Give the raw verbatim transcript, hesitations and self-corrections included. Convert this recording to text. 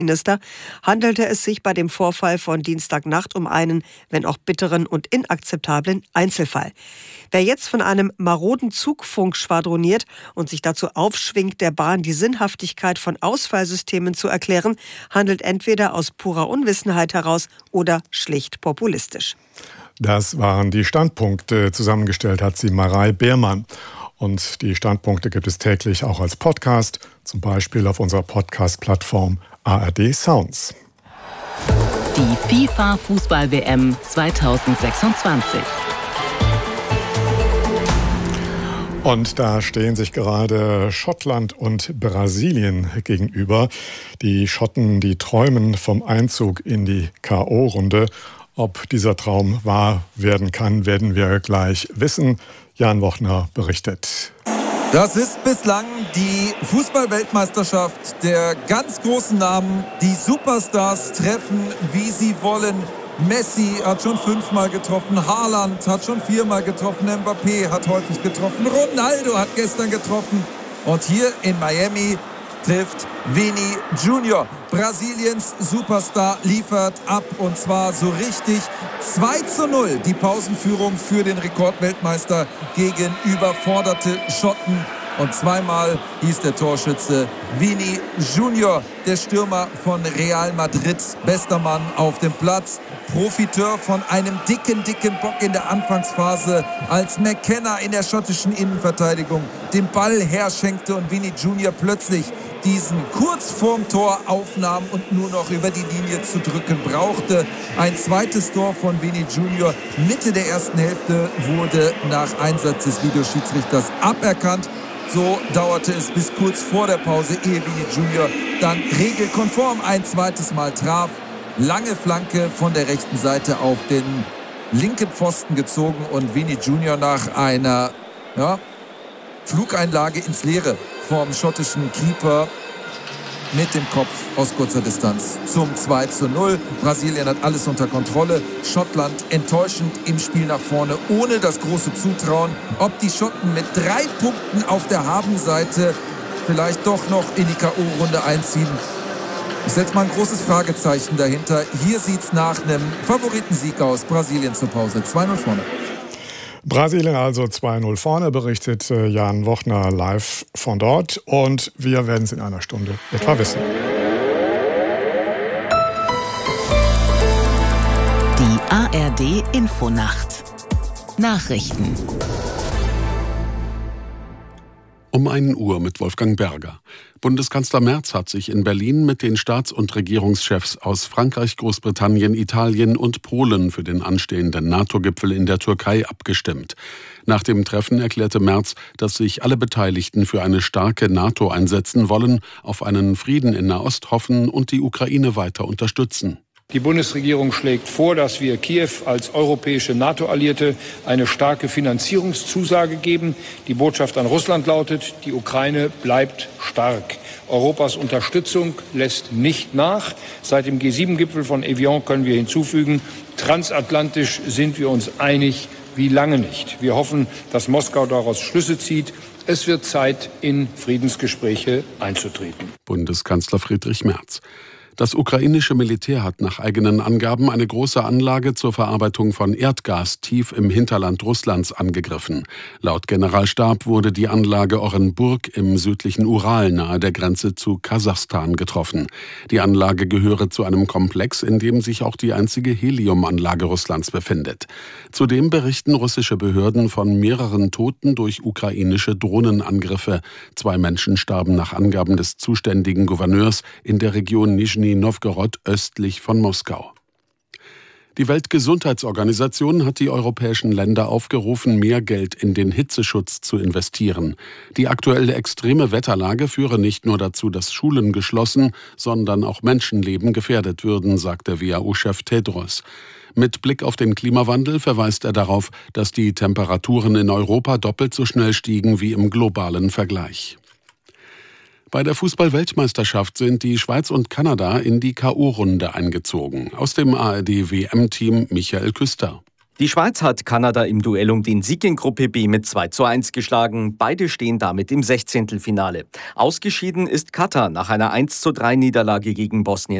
Innenminister, handelte es sich bei dem Vorfall von Dienstagnacht um einen, wenn auch bitteren und inakzeptablen Einzelfall. Wer jetzt von einem maroden Zugfunk schwadroniert und sich dazu aufschwingt, der Bahn die Sinnhaftigkeit von Ausfallsystemen zu erklären, handelt entweder aus purer Unwissenheit heraus oder schlicht populistisch. Das waren die Standpunkte. Zusammengestellt hat sie Marei Beermann. Und die Standpunkte gibt es täglich auch als Podcast, zum Beispiel auf unserer Podcast-Plattform A R D Sounds. Die FIFA-Fußball-W M zweitausendsechsundzwanzig. Und da stehen sich gerade Schottland und Brasilien gegenüber. Die Schotten, die träumen vom Einzug in die K O-Runde. Ob dieser Traum wahr werden kann, werden wir gleich wissen. Jan Wochner berichtet. Das ist bislang die Fußball-Weltmeisterschaft der ganz großen Namen. Die Superstars treffen, wie sie wollen. Messi hat schon fünfmal getroffen, Haaland hat schon viermal getroffen, Mbappé hat häufig getroffen, Ronaldo hat gestern getroffen. Und hier in Miami trifft Vini Junior. Brasiliens Superstar liefert ab, und zwar so richtig. zwei zu null die Pausenführung für den Rekordweltmeister gegen überforderte Schotten. Und zweimal hieß der Torschütze Vini Junior, der Stürmer von Real Madrid, bester Mann auf dem Platz. Profiteur von einem dicken, dicken Bock in der Anfangsphase, als McKenna in der schottischen Innenverteidigung den Ball herschenkte und Vini Junior plötzlich diesen kurz vorm Tor aufnahm und nur noch über die Linie zu drücken brauchte. Ein zweites Tor von Vini Junior Mitte der ersten Hälfte wurde nach Einsatz des Videoschiedsrichters aberkannt. So dauerte es bis kurz vor der Pause, ehe Vini Junior dann regelkonform ein zweites Mal traf. Lange Flanke von der rechten Seite auf den linken Pfosten gezogen und Vini Junior nach einer ja, Flugeinlage ins Leere vom schottischen Keeper mit dem Kopf aus kurzer Distanz zum zwei zu null. Brasilien hat alles unter Kontrolle. Schottland enttäuschend im Spiel nach vorne, ohne das große Zutrauen. Ob die Schotten mit drei Punkten auf der Habenseite vielleicht doch noch in die K O-Runde einziehen, ich setze mal ein großes Fragezeichen dahinter. Hier sieht es nach einem Favoritensieg aus. Brasilien zur Pause. zwei null vorne. Brasilien also zwei null vorne, berichtet Jan Wochner live von dort. Und wir werden es in einer Stunde etwa wissen. Die A R D Infonacht. Nachrichten. Um ein Uhr mit Wolfgang Berger. Bundeskanzler Merz hat sich in Berlin mit den Staats- und Regierungschefs aus Frankreich, Großbritannien, Italien und Polen für den anstehenden NATO-Gipfel in der Türkei abgestimmt. Nach dem Treffen erklärte Merz, dass sich alle Beteiligten für eine starke NATO einsetzen wollen, auf einen Frieden in Nahost hoffen und die Ukraine weiter unterstützen. Die Bundesregierung schlägt vor, dass wir Kiew als europäische NATO-Alliierte eine starke Finanzierungszusage geben. Die Botschaft an Russland lautet, die Ukraine bleibt stark. Europas Unterstützung lässt nicht nach. Seit dem G sieben Gipfel von Evian können wir hinzufügen, transatlantisch sind wir uns einig wie lange nicht. Wir hoffen, dass Moskau daraus Schlüsse zieht. Es wird Zeit, in Friedensgespräche einzutreten. Bundeskanzler Friedrich Merz. Das ukrainische Militär hat nach eigenen Angaben eine große Anlage zur Verarbeitung von Erdgas tief im Hinterland Russlands angegriffen. Laut Generalstab wurde die Anlage Orenburg im südlichen Ural nahe der Grenze zu Kasachstan getroffen. Die Anlage gehöre zu einem Komplex, in dem sich auch die einzige Heliumanlage Russlands befindet. Zudem berichten russische Behörden von mehreren Toten durch ukrainische Drohnenangriffe. Zwei Menschen starben nach Angaben des zuständigen Gouverneurs in der Region Nischni Nowgorod östlich von Moskau. Die Weltgesundheitsorganisation hat die europäischen Länder aufgerufen, mehr Geld in den Hitzeschutz zu investieren. Die aktuelle extreme Wetterlage führe nicht nur dazu, dass Schulen geschlossen, sondern auch Menschenleben gefährdet würden, sagt der W H O-Chef Tedros. Mit Blick auf den Klimawandel verweist er darauf, dass die Temperaturen in Europa doppelt so schnell stiegen wie im globalen Vergleich. Bei der Fußball-Weltmeisterschaft sind die Schweiz und Kanada in die K O-Runde eingezogen. Aus dem A R D-W M-Team Michael Küster. Die Schweiz hat Kanada im Duell um den Sieg in Gruppe B mit zwei zu eins geschlagen. Beide stehen damit im Sechzehntelfinale. Ausgeschieden ist Katar nach einer eins zu drei Niederlage gegen Bosnien.